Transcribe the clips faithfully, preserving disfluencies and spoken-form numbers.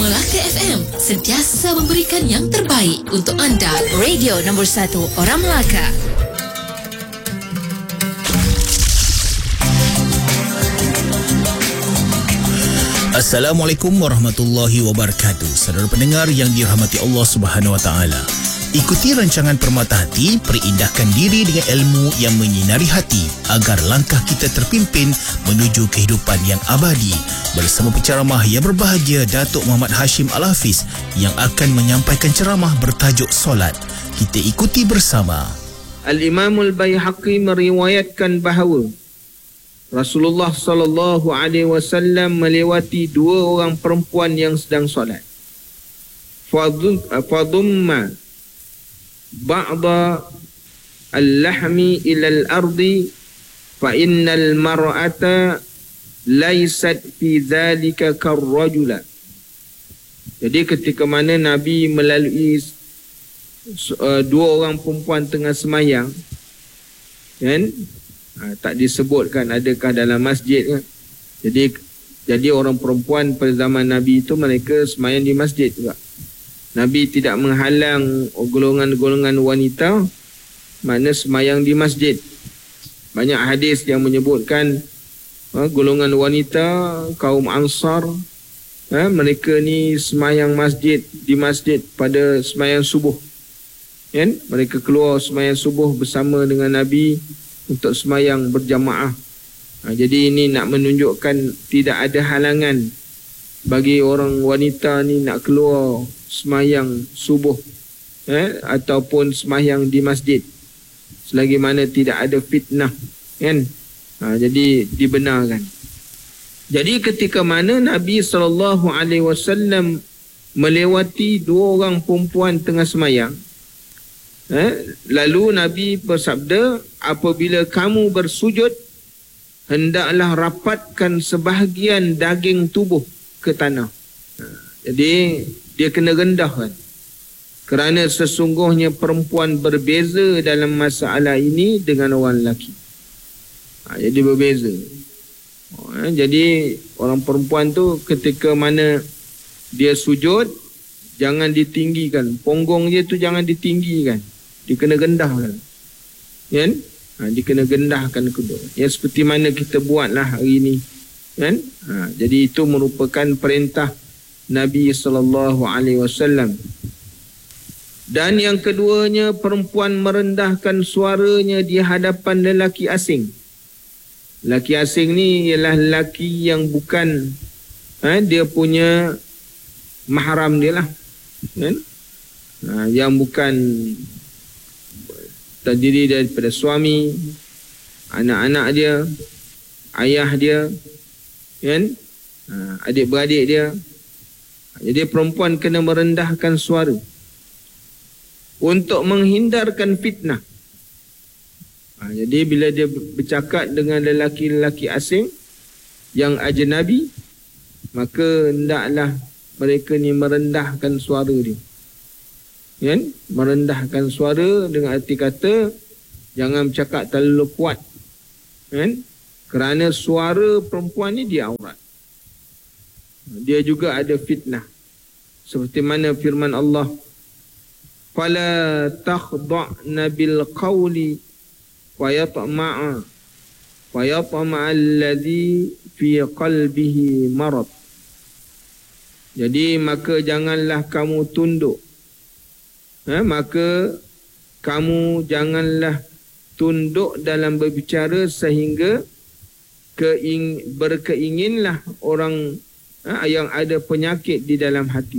Melaka F M, sentiasa memberikan yang terbaik untuk anda. Radio nombor satu orang Melaka. Assalamualaikum warahmatullahi wabarakatuh. Saudara pendengar yang dirahmati Allah Subhanahu wa taala. Ikuti rancangan Permata Hati, perindahkan diri dengan ilmu yang menyinari hati agar langkah kita terpimpin menuju kehidupan yang abadi. Bersama penceramah yang berbahagia Datuk Muhammad Hashim Al-Hafiz yang akan menyampaikan ceramah bertajuk solat. Kita ikuti bersama. Al-Imam Al-Baihaqi meriwayatkan bahawa Rasulullah sallallahu alaihi wasallam melewati dua orang perempuan yang sedang solat. Fadumma ba'da al-lahmi ila al-ardi fa innal mar'ata laysat fi dhalika karrajula. Jadi ketika mana Nabi melalui uh, dua orang perempuan tengah semayang, kan, ha, tak disebutkan adakah dalam masjid kan. Jadi jadi orang perempuan pada zaman Nabi itu mereka semayang di masjid juga. Nabi tidak menghalang golongan-golongan wanita mana semayang di masjid. Banyak hadis yang menyebutkan ha, golongan wanita kaum Ansar, ha, mereka ni semayang masjid di masjid pada semayang subuh. Kan? Mereka keluar semayang subuh bersama dengan Nabi untuk semayang berjamaah. Ha, jadi ini nak menunjukkan tidak ada halangan bagi orang wanita ni nak keluar semayang subuh eh, ataupun semayang di masjid selagi mana tidak ada fitnah, kan? Ha, jadi dibenarkan. Jadi ketika mana Nabi sallallahu alaihi wasallam melewati dua orang perempuan tengah semayang, eh, lalu Nabi bersabda, apabila kamu bersujud, hendaklah rapatkan sebahagian daging tubuh ke tanah. Ha, jadi dia kena rendahkan. Kerana sesungguhnya perempuan berbeza dalam masalah ini dengan orang lelaki. Ha, jadi berbeza. Ha, jadi orang perempuan tu ketika mana dia sujud, jangan ditinggikan. Punggung dia tu jangan ditinggikan. Dia kena rendahkan. Kan? Ha, dia kena rendahkan kedua. Ya, seperti mana kita buatlah hari ini. Kan? Ha, jadi itu merupakan perintah Nabi sallallahu alaihi wasallam. Dan yang keduanya, perempuan merendahkan suaranya di hadapan lelaki asing. Lelaki asing ni ialah lelaki yang bukan ha, dia punya mahram dia lah, kan? Ha, yang bukan terdiri daripada suami, anak-anak dia, ayah dia, kan? Ha, adik-beradik dia. Jadi perempuan kena merendahkan suara untuk menghindarkan fitnah. Ha, jadi bila dia bercakap dengan lelaki-lelaki asing yang ajnabi, maka hendaklah mereka ni merendahkan suara dia. Kan? Merendahkan suara dengan arti kata jangan bercakap terlalu kuat. Kan? Kerana suara perempuan ni dia aurat. Dia juga ada fitnah. Seperti mana firman Allah, fala takhda'na bil qawli wa yatma'a wa yatma'a alladhi fi qalbihi marad. Jadi maka janganlah kamu tunduk. Ha, maka kamu janganlah tunduk dalam berbicara sehingga keing, berkeinginlah orang Ha, yang ada penyakit di dalam hati.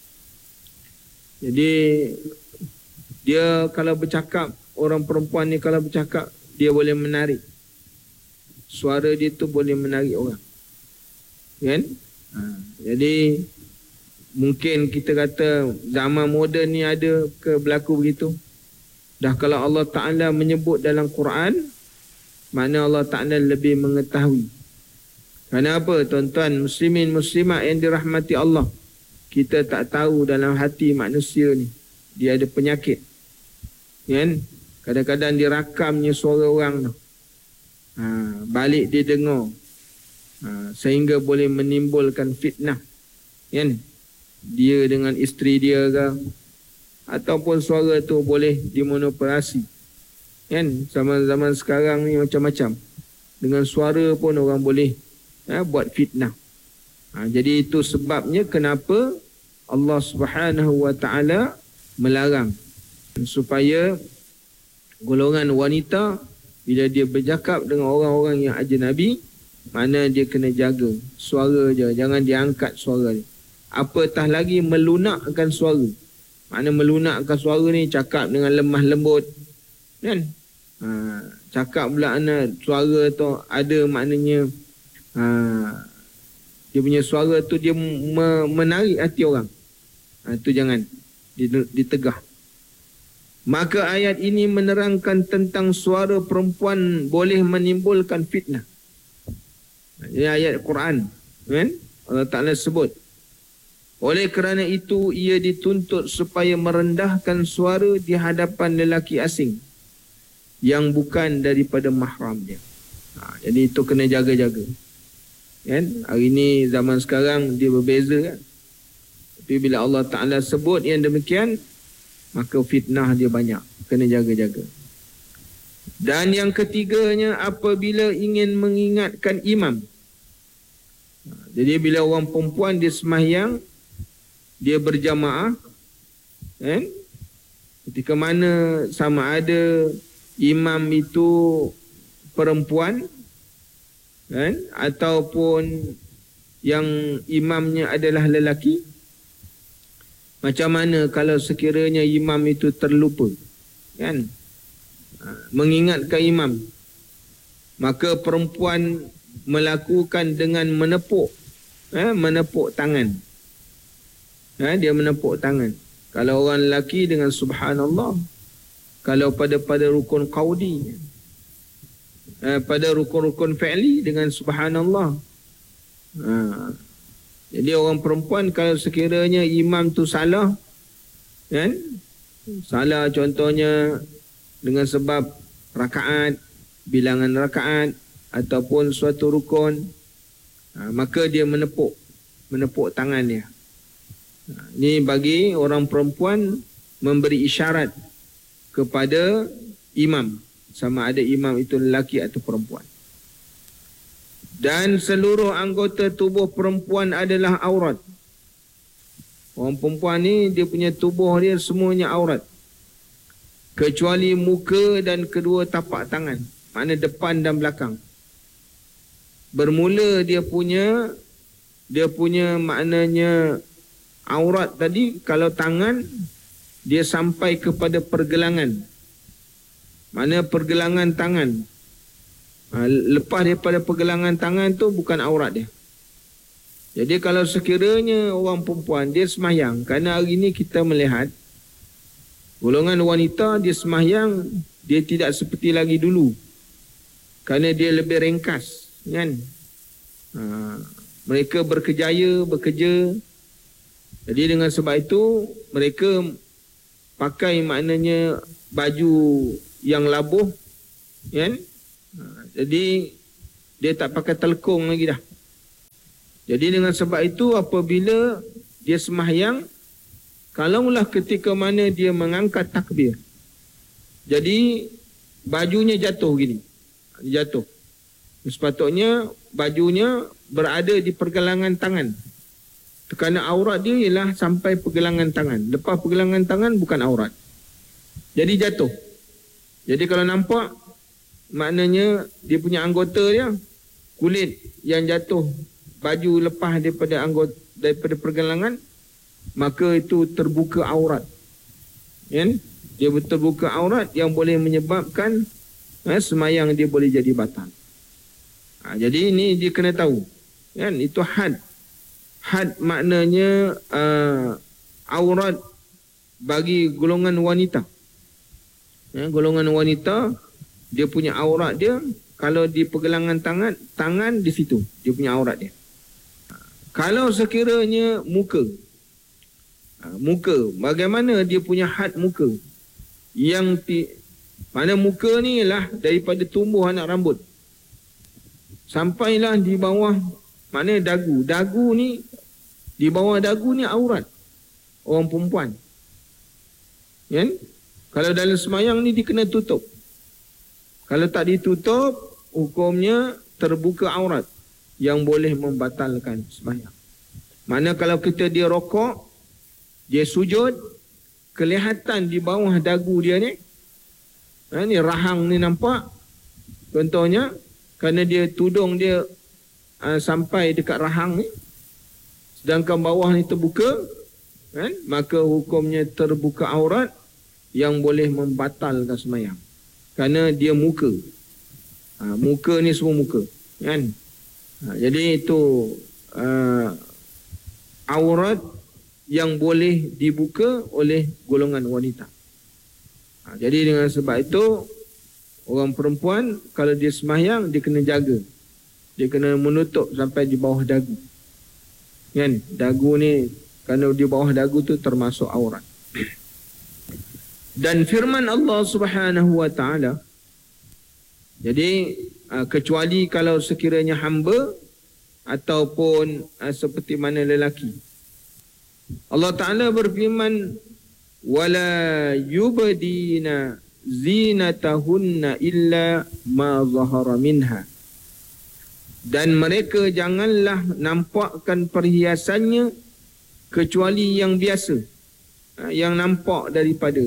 Jadi dia kalau bercakap, orang perempuan ni kalau bercakap, dia boleh menarik. Suara dia tu boleh menarik orang. Kan? Ha, jadi mungkin kita kata zaman moden ni ada ke berlaku begitu. Dah kalau Allah Ta'ala menyebut dalam Quran, mana Allah Ta'ala lebih mengetahui. Kenapa tuan-tuan muslimin muslimat yang dirahmati Allah, kita tak tahu dalam hati manusia ni dia ada penyakit, kan? Kadang-kadang dia rakamnya suara orang tu, ha, balik dia dengar, ha, sehingga boleh menimbulkan fitnah, kan? dia dengan isteri dia ke, ataupun suara tu boleh dimanipulasi. Kan? Zaman-zaman sekarang ni macam-macam. Dengan suara pun orang boleh ha, buat fitnah. Ha, jadi itu sebabnya kenapa Allah Subhanahu Wa Taala melarang supaya golongan wanita bila dia bercakap dengan orang-orang yang ajnabi, mana dia kena jaga suara je, jangan diangkat suara dia. Apatah lagi melunakkan suara. Mana melunakkan suara ni, cakap dengan lemah lembut, kan? Ha, cakap pula ana suara tu ada maknanya ha, dia punya suara tu dia me, menarik hati orang. Ha, tu jangan ditegah. Maka ayat ini menerangkan tentang suara perempuan boleh menimbulkan fitnah. Ini ayat Quran, kan? Allah Ta'ala sebut. Oleh kerana itu, ia dituntut supaya merendahkan suara di hadapan lelaki asing yang bukan daripada mahram dia. Ha, jadi itu kena jaga-jaga. Kan? Hari ini zaman sekarang dia berbeza, kan? Tapi bila Allah Ta'ala sebut yang demikian, maka fitnah dia banyak. Kena jaga-jaga. Dan yang ketiganya, apabila ingin mengingatkan imam. Jadi bila orang perempuan dia sembahyang, dia berjamaah, kan? Ketika mana sama ada imam itu perempuan, kan? Ataupun yang imamnya adalah lelaki. Macam mana kalau sekiranya imam itu terlupa, kan? Mengingatkan imam, maka perempuan melakukan dengan menepuk, eh, menepuk tangan. Eh, dia menepuk tangan. Kalau orang lelaki dengan subhanallah. Kalau pada pada rukun qaudi, eh, pada rukun-rukun fi'li dengan subhanallah. Ha. Jadi orang perempuan kalau sekiranya imam tu salah, kan? Salah contohnya dengan sebab rakaat, bilangan rakaat ataupun suatu rukun, ha, maka dia menepuk menepuk tangan dia. Ha, ini bagi orang perempuan memberi isyarat kepada imam, sama ada imam itu lelaki atau perempuan. Dan seluruh anggota tubuh perempuan adalah aurat. Orang perempuan ni dia punya tubuh dia semuanya aurat, kecuali muka dan kedua tapak tangan, makna depan dan belakang. Bermula dia punya dia punya maknanya aurat tadi, kalau tangan dia sampai kepada pergelangan, mana pergelangan tangan. Ha, lepas daripada pergelangan tangan tu bukan aurat dia. Jadi kalau sekiranya orang perempuan dia sembahyang, kerana hari ini kita melihat golongan wanita dia sembahyang, dia tidak seperti lagi dulu, kerana dia lebih ringkas, kan? Ha, mereka berkejaya, bekerja. Jadi dengan sebab itu mereka pakai maknanya baju yang labuh, kan? Ha, jadi dia tak pakai telekung lagi dah. Jadi dengan sebab itu apabila dia sembahyang, kalaulah ketika mana dia mengangkat takbir, jadi bajunya jatuh gini, jatuh. Sepatutnya bajunya berada di pergelangan tangan. Kerana aurat dia ialah sampai pergelangan tangan. Lepas pergelangan tangan bukan aurat. Jadi jatuh. Jadi kalau nampak, maknanya dia punya anggota dia, kulit yang jatuh, baju lepas daripada anggota, daripada pergelangan, maka itu terbuka aurat. Kan? Dia terbuka aurat yang boleh menyebabkan eh, semayang dia boleh jadi batal. Ha, jadi ini dia kena tahu. Kan? Itu had. Had maknanya uh, aurat bagi golongan wanita. Ya, golongan wanita, dia punya aurat dia, kalau di pergelangan tangan, tangan di situ, dia punya aurat dia. Kalau sekiranya muka, muka, bagaimana dia punya had muka? Yang ti, mana muka ni lah daripada tumbuh anak rambut sampailah di bawah, mana dagu. Dagu ni Di bawah dagu ni aurat orang perempuan. Kan? Kalau dalam semayang ni dia kena tutup. Kalau tak ditutup, hukumnya terbuka aurat yang boleh membatalkan semayang. Mana kalau kita dia rokok, dia sujud, kelihatan di bawah dagu dia ni, ha, ni rahang ni nampak. Contohnya, kerana dia tudung dia uh, sampai dekat rahang ni, sedangkan bawah ni terbuka, kan? Maka hukumnya terbuka aurat yang boleh membatalkan semayang. Kerana dia muka. Ha, muka ni semua muka. Kan? Ha, jadi itu uh, aurat yang boleh dibuka oleh golongan wanita. Ha, jadi dengan sebab itu, orang perempuan kalau dia semayang, dia kena jaga. Dia kena menutup sampai di bawah dagu. Kan? Dagu ni, kerana di bawah dagu tu termasuk aurat. Dan firman Allah Subhanahu wa taala, jadi uh, kecuali kalau sekiranya hamba ataupun uh, seperti mana lelaki. Allah Taala berfirman, wala yubdina zinatahunna illa ma zahara minha. Dan mereka janganlah nampakkan perhiasannya kecuali yang biasa, uh, yang nampak daripada.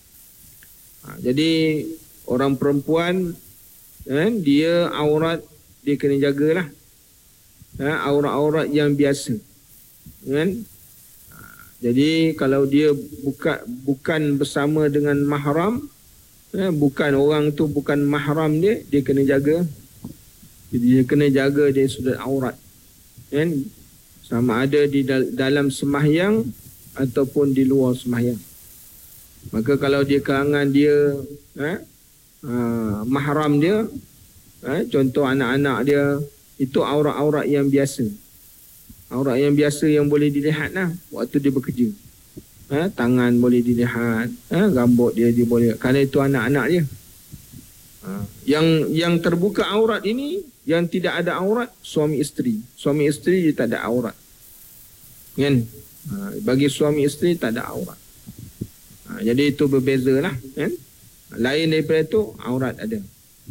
Ha, jadi orang perempuan, eh, dia aurat dia kena jagalah, ha, aurat-aurat yang biasa, kan? Ha, jadi kalau dia buka, bukan bersama dengan mahram, eh, bukan orang tu bukan mahram dia, dia kena jaga. Jadi dia kena jaga dia sudut aurat, kan? Sama ada di dal- dalam sembahyang ataupun di luar sembahyang. Maka kalau dia kalangan dia eh, uh, mahram dia, eh, contoh anak-anak dia, itu aurat-aurat yang biasa. Aurat yang biasa yang boleh dilihat lah waktu dia bekerja. Eh, tangan boleh dilihat, eh, rambut dia, dia boleh, kerana itu anak-anak dia. Uh, yang yang terbuka aurat ini, yang tidak ada aurat, suami isteri. Suami isteri dia tak ada aurat. Kan? Uh, bagi suami isteri tak ada aurat. Ha, jadi itu berbeza lah, kan? Lain daripada itu, aurat ada.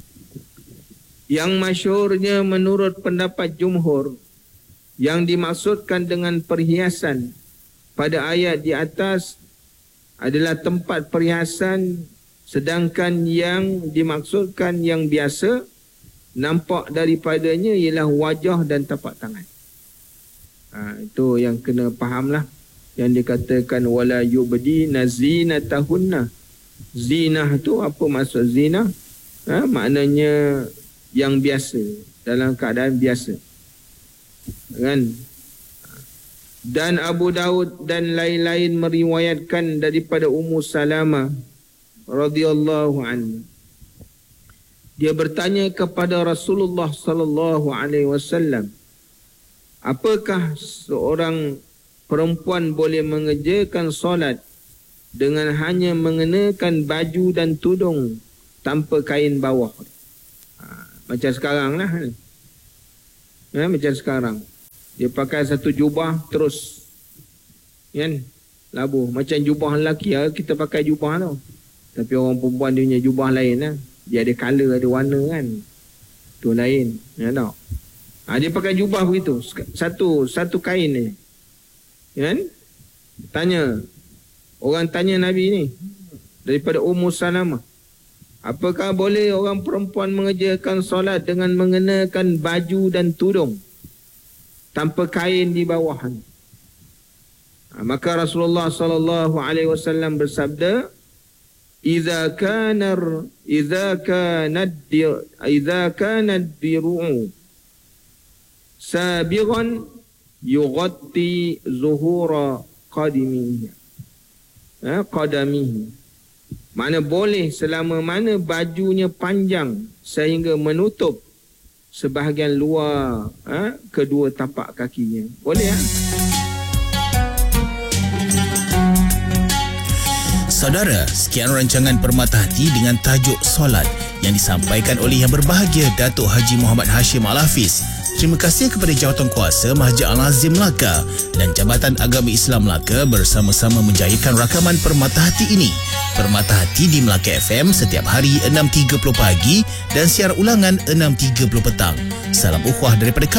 Yang masyhurnya menurut pendapat jumhur, yang dimaksudkan dengan perhiasan pada ayat di atas adalah tempat perhiasan, sedangkan yang dimaksudkan yang biasa nampak daripadanya ialah wajah dan tapak tangan. Ha, itu yang kena fahamlah. Yang dikatakan wala yubdina zinatahunna. Zinah tu apa maksud zinah? Ha, maknanya yang biasa, dalam keadaan biasa. Kan? Dan Abu Daud dan lain-lain meriwayatkan daripada Ummu Salamah radhiyallahu anha. Dia bertanya kepada Rasulullah sallallahu alaihi wasallam, apakah seorang perempuan boleh mengerjakan solat dengan hanya mengenakan baju dan tudung tanpa kain bawah? Ha, macam sekarang lah. Ha, macam sekarang. Dia pakai satu jubah terus, kan? Labuh. Macam jubah lelaki, kita pakai jubah tu. Tapi orang perempuan dia punya jubah lain lah. Dia ada colour, ada warna kan. Tu lain. Ya, tak? Ha, dia pakai jubah begitu. Satu satu kain ni. Kan? Tanya, orang tanya Nabi ni daripada Ummu Salamah, apakah boleh orang perempuan mengerjakan solat dengan mengenakan baju dan tudung tanpa kain di bawah? Ha, maka Rasulullah sallallahu alaihi wasallam bersabda, "Idza kana idza kanat idza kanat biru'u sabighan yughatti zuhura qadimihi." Ha, qadamihi. Mana boleh selama mana bajunya panjang sehingga menutup sebahagian luar ha, kedua tapak kakinya. Boleh ha? Saudara, sekian rancangan Permata Hati dengan tajuk Solat yang disampaikan oleh Yang Berbahagia Datuk Haji Muhammad Hashim Al-Hafiz. Terima kasih kepada Jawatankuasa Mahjid Al-Azim Melaka dan Jabatan Agama Islam Melaka bersama-sama menjayakan rakaman Permata Hati ini. Permata Hati di Melaka F M setiap hari enam tiga puluh pagi dan siar ulangan enam tiga puluh petang. Salam ukhuwah daripada kami.